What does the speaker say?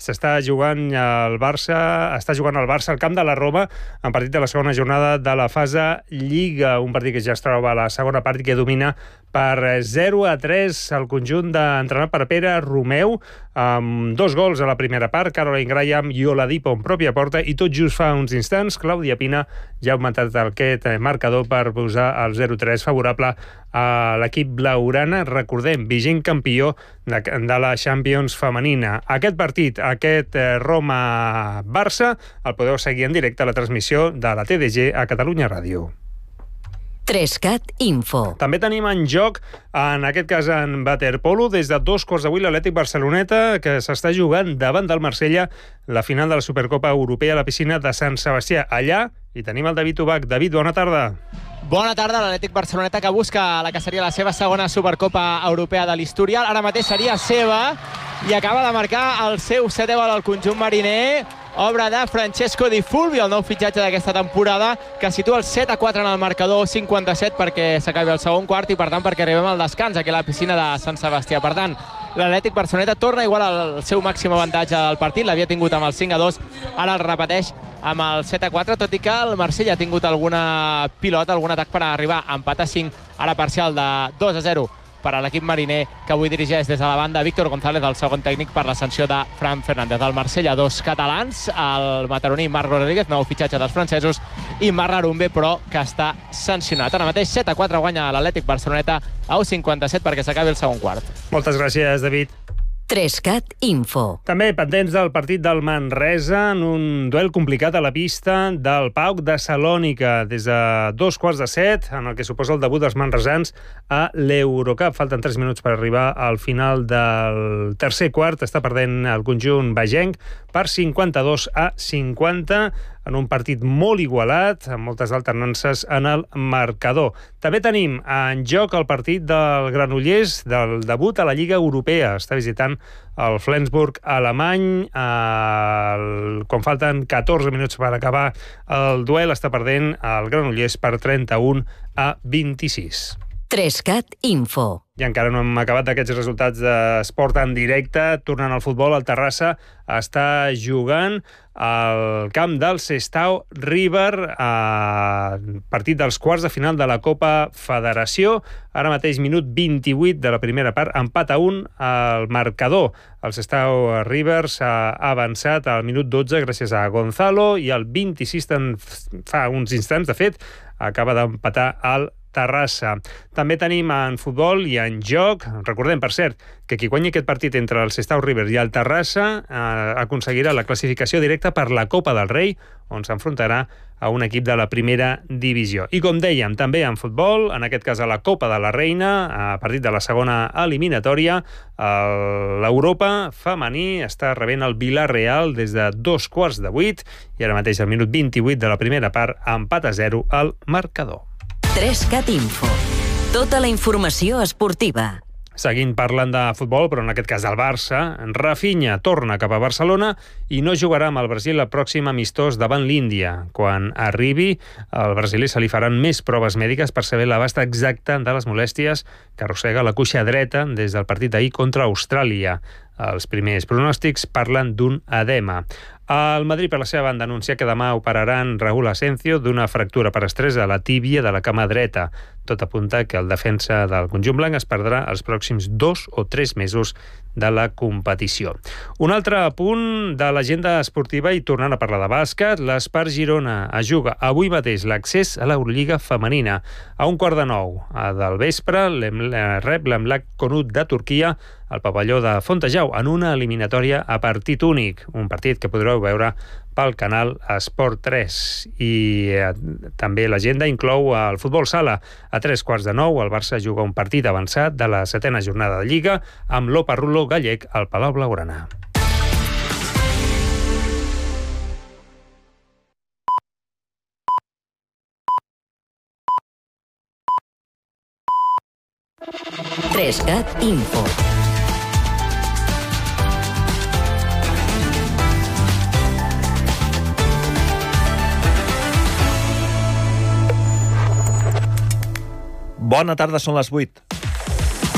està jugant el Barça al camp de la Roma en partit de la segona jornada de la fase Lliga, un partit que ja es troba a la segona part i que domina per 0-3 el conjunt d'entrenat per Pere Romeu, amb 2 gols a la primera part, Caroline Graham i Oladipo en pròpia porta, i tot just fa uns instants Clàudia Pina ja ha augmentat aquest marcador per posar el 0-3 favorable a l'equip blaugrana, recordem, vigent campió de la Champions femenina. Aquest partit, aquest Roma-Barça, el podeu seguir en directe a la transmissió de la TDG a Catalunya Ràdio. 3CAT Info. També tenim en joc, en aquest cas en waterpolo, des de 2:15 l'Atlètic Barceloneta, que s'està jugant davant del Marsella la final de la Supercopa Europea a la piscina de Sant Sebastià. Allà hi tenim el David Ubach. David, bona tarda. Bona tarda, l'Atlètic Barceloneta, que busca la que seria la seva segona Supercopa Europea de l'historial. Ara mateix seria seva i acaba de marcar el seu 7è gol al conjunt mariner, obra de Francesco Di Fulvio, el nou fitxatge d'aquesta temporada, que situa el 7-4 en el marcador, 57 perquè s'acabi el segon quart i, per tant, perquè arribem al descans aquí a la piscina de Sant Sebastià. Per tant, l'Atlètic Barceloneta torna a igualar el seu màxim avantatge del partit, l'havia tingut amb el 5-2, ara el repeteix amb el 7-4, tot i que el Marsella ha tingut alguna pilota, algun atac per arribar a empat a 5, ara parcial de 2-0 per a l'equip mariner, que avui dirigeix des de la banda Víctor González, el segon tècnic, per la sanció de Fran Fernández. Del Marsella, 2 catalans, el mataroní Marc Rodríguez, nou fitxatge dels francesos, i Marc Larumbe, però que està sancionat. Ara mateix 7-4 guanya l'Atlètic Barceloneta a 57 perquè s'acabi el segon quart. Moltes gràcies, David. 3CAT Info. També pendents del partit del Manresa, en un duel complicat a la pista del PAOK de Salònica, des de 6:45, en el que suposa el debut dels manresans a l'Eurocup. Falten 3 minuts per arribar al final del tercer quart. Està perdent el conjunt bagenc per 52-50, en un partit molt igualat, amb moltes alternances en el marcador. També tenim en joc el partit del Granollers, del debut a la Lliga Europea. Està visitant el Flensburg alemany. Quan falten 14 minuts per acabar el duel, està perdent el Granollers per 31-26. 3CAT Info. I encara no hem acabat d'aquests resultats d'esport en directe. Tornant al futbol, el Terrassa està jugant al camp del Sestao River, partit dels quarts de final de la Copa Federació. Ara mateix, minut 28 de la primera part, empat a 1 al marcador. El Sestao River s'ha avançat al minut 12 gràcies a Gonzalo, i al 26, fa uns instants, de fet, acaba d'empatar el Terrassa. També tenim en futbol i en joc, recordem, per cert, que qui guanyi aquest partit entre el Sestao River i el Terrassa aconseguirà la classificació directa per la Copa del Rei, on s'enfrontarà a un equip de la primera divisió. I com dèiem, també en futbol, en aquest cas a la Copa de la Reina, a partit de la segona eliminatòria, l'Europa femení està rebent el Villarreal des de 7:45, i ara mateix al minut 28 de la primera part, empat a 0 al marcador. 3CAT Info. Tota la informació esportiva. Seguint parlant de futbol, però en aquest cas del Barça, Rafinha torna cap a Barcelona i no jugarà amb el Brasil el pròxim amistós davant l'Índia. Quan arribi, al brasiler se li faran més proves mèdiques per saber l'abast exacte de les molèsties que arrossega la cuixa dreta des del partit d'ahir contra Austràlia. Els primers pronòstics parlen d'un edema. El Madrid, per la seva banda, anuncia que demà operaran Raúl Asensio d'una fractura per estrès a la tíbia de la cama dreta. Tot apunta que el defensa del conjunt blanc es perdrà els pròxims 2 o 3 mesos de la competició. Un altre punt de l'agenda esportiva, i tornant a parlar de bàsquet, l'Espar Girona es juga avui mateix l'accés a l'Eurolliga femenina. A 8:45 del vespre rep l'Emlak Konut de Turquia al pavelló de Fontejau en una eliminatòria a partit únic, un partit que podreu veure pel canal Esport 3. I també l'agenda inclou el futbol sala. A 8:45 el Barça juga un partit avançat de la 7a jornada de Lliga amb l'Opa Rulo gallec al Palau Blaugrana. Trescat Info. Bona tarda, són les 8.